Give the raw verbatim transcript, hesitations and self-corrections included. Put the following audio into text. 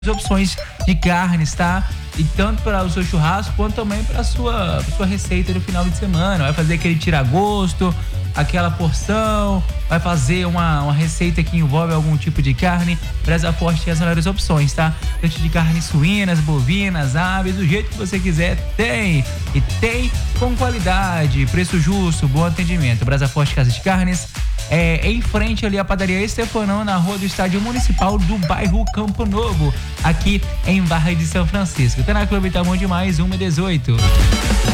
opções de carnes, tá? E tanto para o seu churrasco quanto também para a sua, sua receita do final de semana. Vai fazer aquele tira-gosto, aquela porção, vai fazer uma, uma receita que envolve algum tipo de carne. Brasa Forte tem as melhores opções, tá? Tanto de carnes suínas, bovinas, aves, do jeito que você quiser, tem. E tem com qualidade, preço justo, bom atendimento. Brasa Forte Casa de Carnes. É, em frente ali a padaria Estefanão, na rua do Estádio Municipal do bairro Campo Novo, aqui em Barra de São Francisco. Tá na Clube Tá Bom Demais, uma e dezoito.